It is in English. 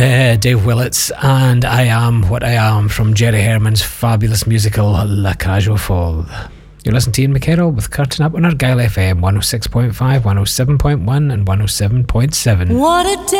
Dave Willits and I Am What I Am from Jerry Herman's fabulous musical La Cage aux Folles. You're listening to Ian McKerrow with Curtain Up on Argyll FM 106.5, 107.1 and 107.7. What a day